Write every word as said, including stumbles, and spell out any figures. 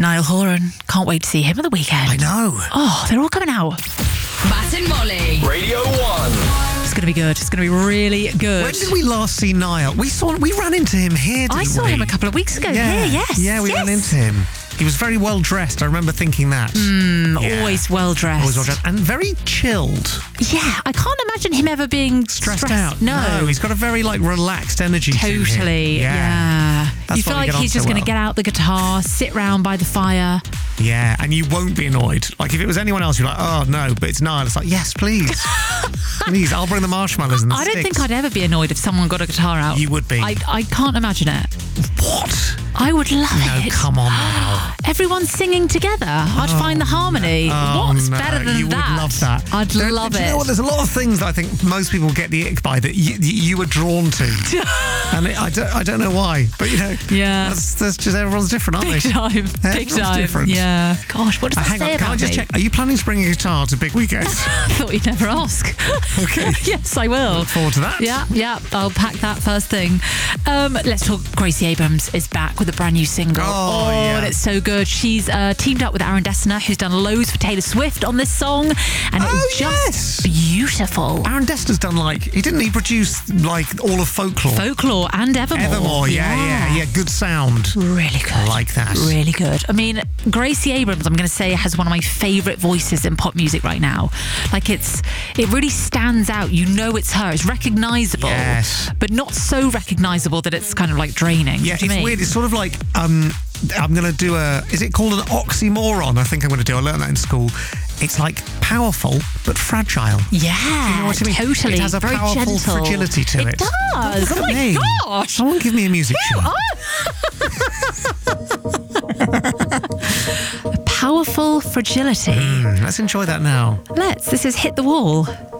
Niall Horan. Can't wait to see him at the weekend. I know. Oh, they're all coming out. Matt and Molly. Radio one. It's going to be good. It's going to be really good. When did we last see Niall? We saw, we ran into him here, didn't I saw we? him a couple of weeks ago. Yeah. Here, yes. Yeah, we yes. ran into him. He was very well dressed. I remember thinking that. Mm, Yeah. Always well dressed. Always well dressed. And very chilled. Yeah, I can't imagine him ever being Stressed, stressed. out. No. he's got a very like relaxed energy to him. Totally. Yeah. Yeah. That's You feel why we like get on he's so just going to well. get out the guitar, sit round by the fire. Yeah, and you won't be annoyed. Like, if it was anyone else, you're like, oh, no, but it's Niall. It's like, yes, please. Please, I'll bring the marshmallows and the I don't sticks. think I'd ever be annoyed if someone got a guitar out. You would be. I, I can't imagine it. What? I would love No, it. come on now. Everyone's singing together. I'd find the harmony. Oh, What's no, better than you that? would love that. I'd There- love do it. You know what? There's a lot of things that I think most people get the ick by that you, you were drawn to. And it, I, don't, I don't know why, but you know, Yeah. that's, that's just everyone's different, aren't Big they? time. Big Everyone's time. different. Yeah. Gosh, what does Uh, that hang say on, can about I just me? check? Are you planning to bring a guitar to Big Weekend? I thought you'd never ask. Okay. Yes, I will. Look forward to that. Yeah, yeah, I'll pack that first thing. Um, let's talk. Gracie Abrams is back with a brand new single. Oh, yeah. and it's so good. She's uh, teamed up with Aaron Dessner, who's done loads for Taylor Swift on this song, and Oh, it's just yes. beautiful. Aaron Dessner's done like, he didn't he produce like all of Folklore? Folklore and Evermore. Evermore, yeah, yeah, yeah, good sound. Really good. I like that. Really good. I mean, Gracie Abrams, I'm going to say, has one of my favourite voices in pop music right now. Like, it's, it really stands out. You know it's her. It's recognisable. Yes. But not so recognisable that it's kind of like draining. Yeah, Do you it's mean? weird. It's sort of like, um, I'm going to do a, is it called an oxymoron? I think I'm going to do. I learned that in school. It's like powerful, but fragile. Yeah, You know what I mean? totally. It has a Very powerful gentle. fragility to it. It does. Look Oh at my me. gosh. Someone give me a music show. Powerful fragility. Mm, let's enjoy that now. Let's. This is Hit the Wall.